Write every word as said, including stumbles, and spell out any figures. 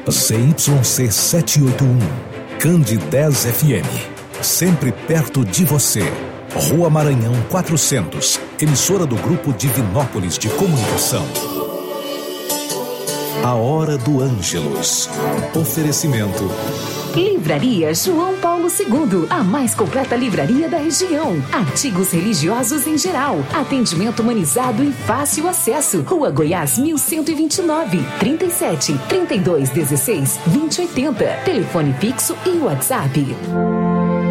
Z Y C setecentos e oitenta e um, Cande dez F M. Sempre perto de você. Rua Maranhão quatrocentos, emissora do Grupo Divinópolis de Comunicação. A Hora do Ângelus. Oferecimento. Livraria João Paulo segundo, a mais completa livraria da região. Artigos religiosos em geral. Atendimento humanizado e fácil acesso. Rua Goiás mil cento e vinte e nove, trinta e sete, trinta e dois, dezesseis, vinte e oitenta. Telefone fixo e WhatsApp.